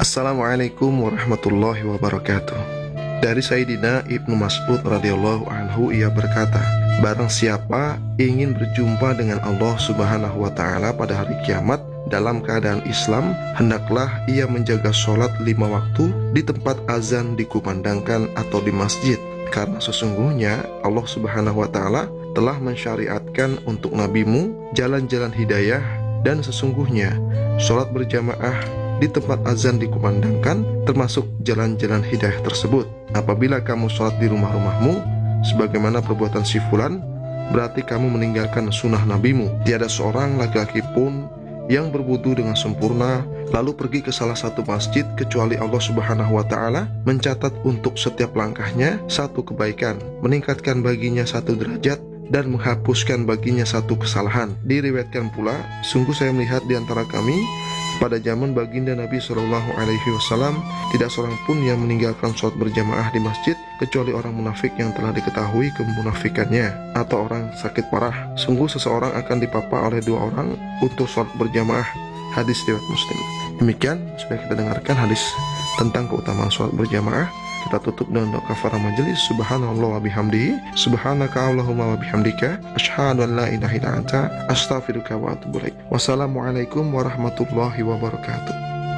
Assalamualaikum warahmatullahi wabarakatuh. Dari Sayyidina Ibnu Mas'ud radhiyallahu anhu, ia berkata, barang siapa ingin berjumpa dengan Allah subhanahu wa ta'ala pada hari kiamat dalam keadaan Islam, hendaklah ia menjaga sholat 5 waktu di tempat azan dikumandangkan atau di masjid. Karena sesungguhnya Allah subhanahu wa ta'ala telah mensyariatkan untuk nabimu jalan-jalan hidayah, dan sesungguhnya sholat berjamaah di tempat azan dikumandangkan termasuk jalan-jalan hidayah tersebut. Apabila kamu sholat di rumah-rumahmu sebagaimana perbuatan si fulan, berarti kamu meninggalkan sunnah nabimu. Tiada seorang laki-laki pun yang berwudu dengan sempurna lalu pergi ke salah satu masjid kecuali Allah subhanahu wa ta'ala mencatat untuk setiap langkahnya satu kebaikan, meningkatkan baginya 1 derajat, dan menghapuskan baginya 1 kesalahan. Diriwayatkan pula, sungguh saya melihat di antara kami pada zaman baginda Nabi SAW tidak seorang pun yang meninggalkan sholat berjamaah di masjid kecuali orang munafik yang telah diketahui kemunafikannya atau orang sakit parah. Sungguh seseorang akan dipapa oleh 2 orang untuk sholat berjamaah. Hadis riwayat Muslim. Demikian sudah kita dengarkan hadis tentang keutamaan sholat berjamaah. Kita tutup dengan doa kafarah majelis. Subhanallah wa bihamdihi, subhanaka Allahumma wa bihamdika, asyhadu an la ilaha illa anta, astaghfiruka wa atubu ilaik. Wassalamualaikum warahmatullahi wabarakatuh.